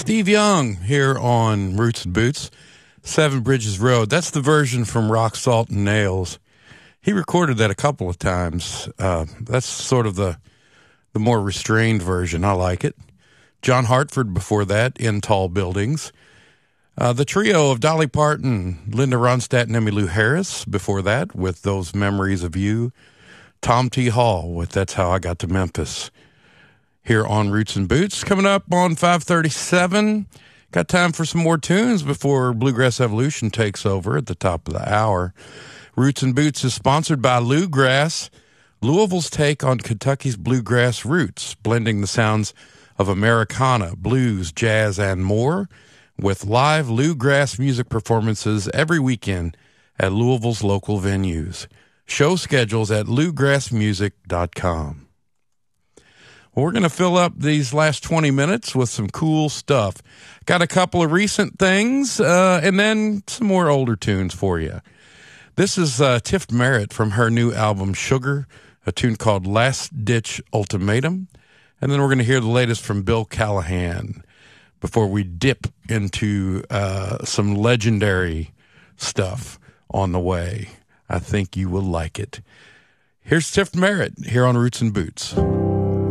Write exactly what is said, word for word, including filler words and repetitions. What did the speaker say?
Steve Young here on Roots and Boots, Seven Bridges Road. That's the version from Rock, Salt, and Nails. He recorded that a couple of times. Uh, that's sort of the the more restrained version. I like it. John Hartford before that, In Tall Buildings. Uh, the trio of Dolly Parton, Linda Ronstadt, and Emmylou Harris before that with Those Memories of You. Tom T. Hall with That's How I Got to Memphis. Here on Roots and Boots. Coming up on five thirty-seven. Got time for some more tunes before Bluegrass Evolution takes over at the top of the hour. Roots and Boots is sponsored by Bluegrass, Louisville's take on Kentucky's bluegrass roots, blending the sounds of Americana, blues, jazz, and more, with live Bluegrass music performances every weekend at Louisville's local venues. Show schedules at bluegrass music dot com. Well, we're going to fill up these last twenty minutes with some cool stuff. Got a couple of recent things, uh, and then some more older tunes for you. This is uh, Tiff Merritt from her new album, Sugar, a tune called Last Ditch Ultimatum. And then we're going to hear the latest from Bill Callahan before we dip into uh, some legendary stuff on the way. I think you will like it. Here's Tiff Merritt here on Roots and Boots.